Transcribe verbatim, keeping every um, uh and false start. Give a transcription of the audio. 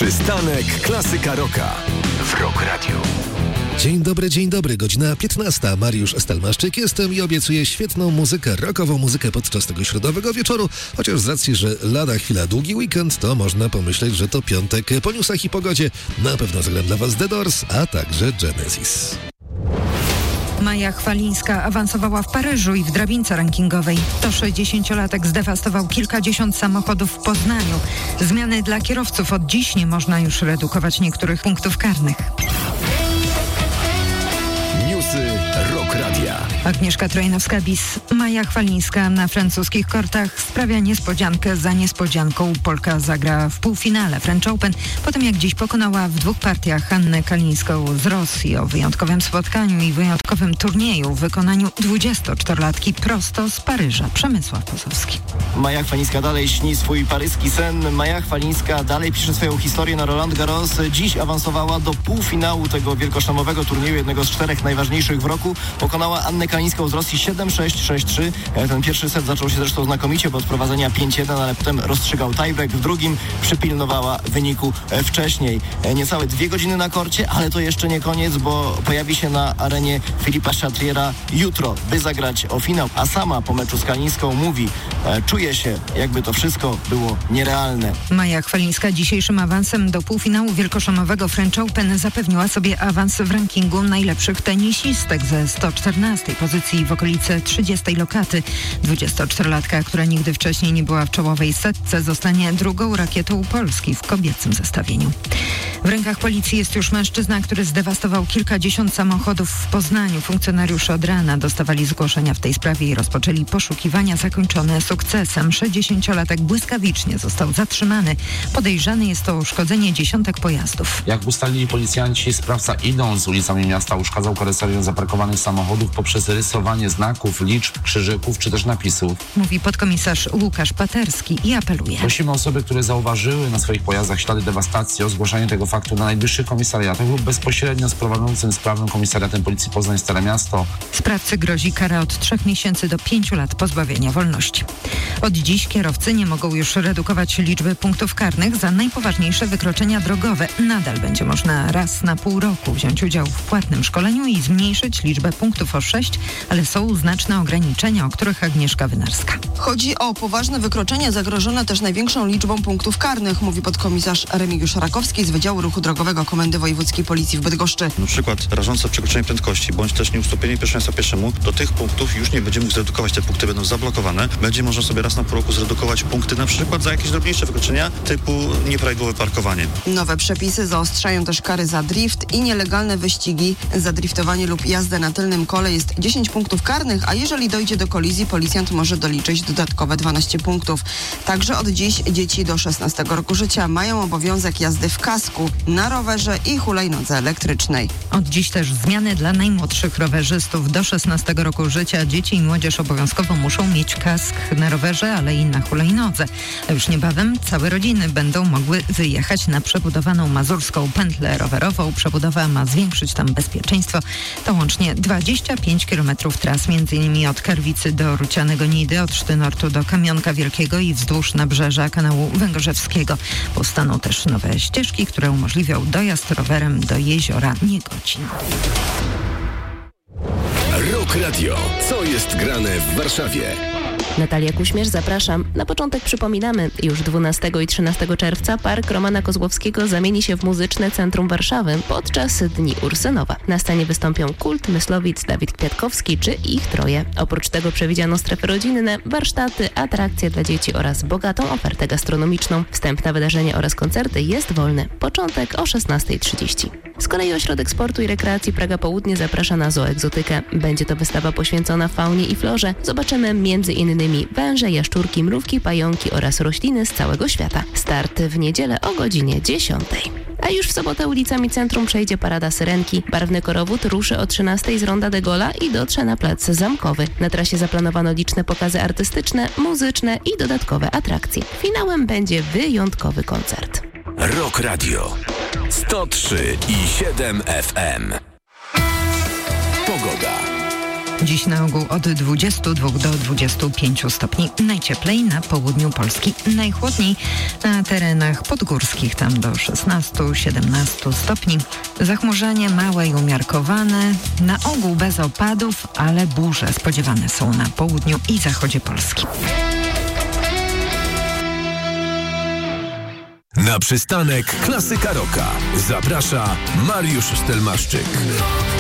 Przystanek Klasyka Rocka w Rock Radio. Dzień dobry, dzień dobry, godzina piętnasta. Mariusz Stelmaszczyk jestem i obiecuję świetną muzykę, rockową muzykę podczas tego środowego wieczoru, chociaż z racji, że lada chwila długi weekend, to można pomyśleć, że to piątek. Po newsach i pogodzie na pewno zagram dla Was The Doors, a także Genesis. Maja Chwalińska awansowała w Paryżu i w drabince rankingowej. To sześćdziesięciolatek zdewastował kilkadziesiąt samochodów w Poznaniu. Zmiany dla kierowców. Od dziś nie można już redukować niektórych punktów karnych. Newsy Rock Radia. Agnieszka Trojanowska-Bis. Maja Chwalińska na francuskich kortach sprawia niespodziankę za niespodzianką. Polka zagra w półfinale French Open, po tym jak dziś pokonała w dwóch partiach Annę Kalińską z Rosji. O wyjątkowym spotkaniu i wyjątkowym turnieju w wykonaniu dwudziestoczterolatki prosto z Paryża. Przemysław Pozowski. Maja Chwalińska dalej śni swój paryski sen. Maja Chwalińska dalej pisze swoją historię na Roland Garros. Dziś awansowała do półfinału tego wielkoszlemowego turnieju, jednego z czterech najważniejszych w roku. Pokonała Annę Kalińską z Rosji siedem sześć, sześć trzy. Ten pierwszy set zaczął się zresztą znakomicie, bo od prowadzenia pięć jeden, ale potem rozstrzygał tiebreak. W drugim przypilnowała wyniku wcześniej. Niecałe dwie godziny na korcie, ale to jeszcze nie koniec, bo pojawi się na arenie Filipa Chatriera jutro, by zagrać o finał. A sama po meczu z Kalińską mówi, czuje się, jakby to wszystko było nierealne. Maja Chwalińska dzisiejszym awansem do półfinału wielkoszlemowego French Open zapewniła sobie awans w rankingu najlepszych tenisistek ze sto czternastej pozycji w okolice trzydziestej lokaty. dwudziestoczterolatka, która nigdy wcześniej nie była w czołowej setce, zostanie drugą rakietą Polski w kobiecym zestawieniu. W rękach policji jest już mężczyzna, który zdewastował kilkadziesiąt samochodów w Poznaniu. Funkcjonariusze od rana dostawali zgłoszenia w tej sprawie i rozpoczęli poszukiwania zakończone sukcesem. sześćdziesięciolatek błyskawicznie został zatrzymany. Podejrzany jest o uszkodzenie dziesiątek pojazdów. Jak ustalili policjanci, sprawca idąc ulicami miasta uszkadzał karoserię zaparkowanych samochodów poprzez rysowanie znaków, liczb, krzyżyków czy też napisów. Mówi podkomisarz Łukasz Paterski i apeluje. Prosimy osoby, które zauważyły na swoich pojazdach ślady dewastacji, o zgłaszanie tego faktu na najbliższych komisariatach lub bezpośrednio z prowadzącym sprawę komisariatem Policji Poznań Stare Miasto. Sprawcy grozi kara od trzech miesięcy do pięciu lat pozbawienia wolności. Od dziś kierowcy nie mogą już redukować liczby punktów karnych za najpoważniejsze wykroczenia drogowe. Nadal będzie można raz na pół roku wziąć udział w płatnym szkoleniu i zmniejszyć liczbę punktów o sześć, ale są znaczne ograniczenia, o których Agnieszka Wynarska. Chodzi o poważne wykroczenia zagrożone też największą liczbą punktów karnych, mówi podkomisarz Remigiusz Rakowski z Wydziału Ruchu Drogowego Komendy Wojewódzkiej Policji w Bydgoszczy. Na przykład rażące przekroczenie prędkości, bądź też nieustąpienie pierwszeństwa pieszemu, do tych punktów już nie będzie mógł zredukować, te punkty będą zablokowane. Będzie można sobie raz na pół roku zredukować punkty na przykład za jakieś drobniejsze wykroczenia typu nieprawidłowe parkowanie. Nowe przepisy zaostrzają też kary za drift i nielegalne wyścigi. Za driftowanie lub jazdę na tylnym kole jest dziesięć punktów karnych, a jeżeli dojdzie do kolizji, policjant może doliczyć dodatkowe dwanaście punktów. Także od dziś dzieci do szesnastego roku życia mają obowiązek jazdy w kasku, na rowerze i hulajnodze elektrycznej. Od dziś też zmiany dla najmłodszych rowerzystów. Do szesnastego roku życia dzieci i młodzież obowiązkowo muszą mieć kask na rowerze, ale i na hulajnodze. A już niebawem całe rodziny będą mogły wyjechać na przebudowaną mazurską pętlę rowerową. Przebudowa ma zwiększyć tam bezpieczeństwo. To łącznie dwadzieścia pięć kilometrów tras, między innymi od Karwicy do Rucianego Nidy, od Sztynortu do Kamionka Wielkiego i wzdłuż nabrzeża kanału Węgorzewskiego. Powstaną też nowe ścieżki, które umożliwią dojazd rowerem do jeziora Niegodzin. Rock Radio. Co jest grane w Warszawie? Natalia Kuśmierz, zapraszam. Na początek przypominamy, już dwunastego i trzynastego czerwca Park Romana Kozłowskiego zamieni się w Muzyczne Centrum Warszawy podczas Dni Ursynowa. Na scenie wystąpią Kult, Myslowic, Dawid Kwiatkowski czy ich troje. Oprócz tego przewidziano strefy rodzinne, warsztaty, atrakcje dla dzieci oraz bogatą ofertę gastronomiczną. Wstęp na wydarzenia oraz koncerty jest wolny. Początek o szesnasta trzydzieści. Z kolei Ośrodek Sportu i Rekreacji Praga Południe zaprasza na Zoegzotykę. Będzie to wystawa poświęcona faunie i florze. Zobaczymy między innymi węże, jaszczurki, mrówki, pająki oraz rośliny z całego świata. Start w niedzielę o godzinie dziesiątej. A już w sobotę ulicami centrum przejdzie parada Syrenki. Barwny korowód ruszy o trzynastej z Ronda de Gola i dotrze na plac Zamkowy. Na trasie zaplanowano liczne pokazy artystyczne, muzyczne i dodatkowe atrakcje. Finałem będzie wyjątkowy koncert. Rock Radio sto trzy i siedem F M. Pogoda. Dziś na ogół od dwudziestu dwóch do dwudziestu pięciu stopni. Najcieplej na południu Polski. Najchłodniej na terenach podgórskich, tam do szesnastu siedemnastu stopni. Zachmurzenie małe i umiarkowane. Na ogół bez opadów, ale burze spodziewane są na południu i zachodzie Polski. Na przystanek Klasyka Rocka zaprasza Mariusz Stelmaszczyk.